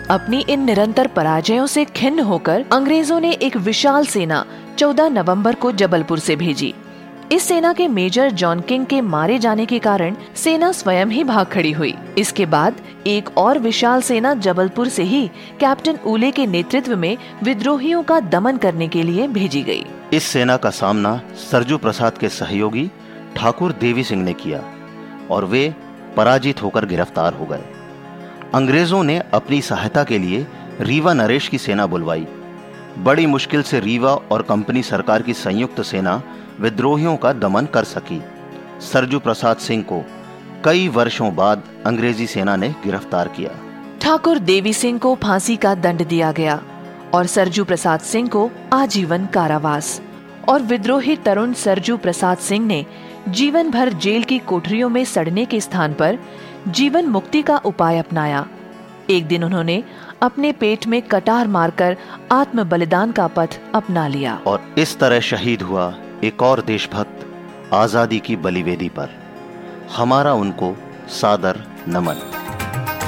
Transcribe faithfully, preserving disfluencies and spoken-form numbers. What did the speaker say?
अपनी इन निरंतर पराजयों से खिन्न होकर अंग्रेजों ने एक विशाल सेना चौदह नवंबर को जबलपुर से भेजी। इस सेना के मेजर जॉन किंग के मारे जाने के कारण सेना स्वयं ही भाग खड़ी हुई। इसके बाद एक और विशाल सेना जबलपुर से ही कैप्टन ऊले के नेतृत्व में विद्रोहियों का दमन करने के लिए भेजी गई। इस सेना का सामना सरजू प्रसाद के सहयोगी ठाकुर देवी सिंह ने किया और वे पराजित होकर गिरफ्तार हो गए। अंग्रेजों ने अपनी सहायता के लिए रीवा नरेश की सेना बुलवाई। बड़ी मुश्किल से रीवा और कंपनी सरकार की संयुक्त सेना विद्रोहियों का दमन कर सकी। सरजू प्रसाद सिंह को कई वर्षों बाद अंग्रेजी सेना ने गिरफ्तार किया। ठाकुर देवी सिंह को फांसी का दंड दिया गया और सरजू प्रसाद सिंह को आजीवन कारावास। और विद्रोही तरुण सरजू प्रसाद सिंह ने जीवन भर जेल की कोठरियों में सड़ने के स्थान पर जीवन मुक्ति का उपाय अपनाया। एक दिन उन्होंने अपने पेट में कटार मारकर आत्म बलिदान का पथ अपना लिया और इस तरह शहीद हुआ एक और देशभक्त आजादी की बलिवेदी पर। हमारा उनको सादर नमन।